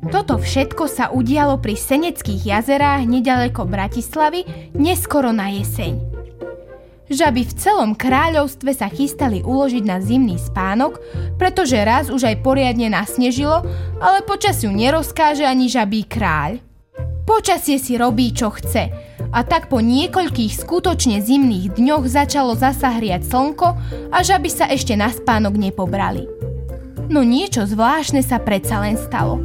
Toto všetko sa udialo pri Seneckých jazerách nedaleko Bratislavy neskoro na jeseň. Žaby v celom kráľovstve sa chystali uložiť na zimný spánok, pretože raz už aj poriadne nasnežilo, ale počasiu nerozkáže ani žabí kráľ. Počasie si robí, čo chce, a tak po niekoľkých skutočne zimných dňoch začalo zasa hriať slnko a žaby sa ešte na spánok nepobrali. No niečo zvláštne sa predsa len stalo.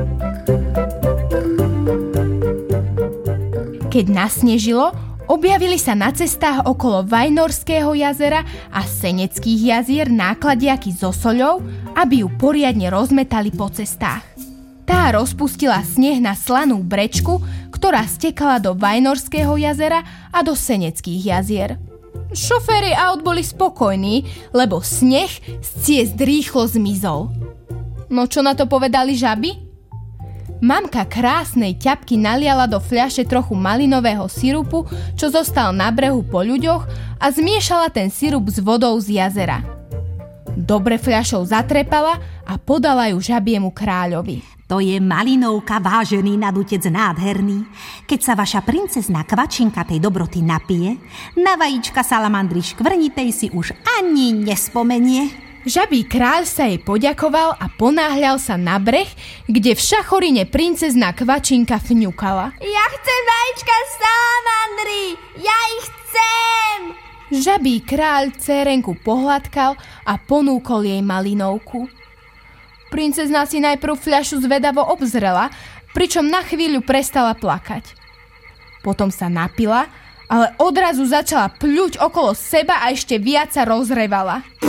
Keď nasnežilo, objavili sa na cestách okolo Vajnorského jazera a Seneckých jazier nákladiaky so soľou, aby ju poriadne rozmetali po cestách. Tá rozpustila sneh na slanú brečku, ktorá stekala do Vajnorského jazera a do Seneckých jazier. Šoféri aut boli spokojní, lebo sneh z ciest rýchlo zmizol. No čo na to povedali žaby? Mamka krásnej ťapky naliala do fľaše trochu malinového sirupu, čo zostal na brehu po ľuďoch, a zmiešala ten sirup s vodou z jazera. Dobre fľašou zatrepala a podala ju žabiemu kráľovi. To je malinovka, vážený nadutec nádherný. Keď sa vaša princezná Kvačinka tej dobroty napije, na vajíčka salamandry škvrnitej si už ani nespomenie. Žabí kráľ sa jej poďakoval a ponáhľal sa na breh, kde v šachorine princezná Kvačinka fňukala. Ja chcem vajíčka salamandry! Ja ich chcem! Žabí kráľ cérenku pohľadkal a ponúkol jej malinovku. Princezná si najprv fľašu zvedavo obzrela, pričom na chvíľu prestala plakať. Potom sa napila, ale odrazu začala pľuť okolo seba a ešte viac sa rozrevala.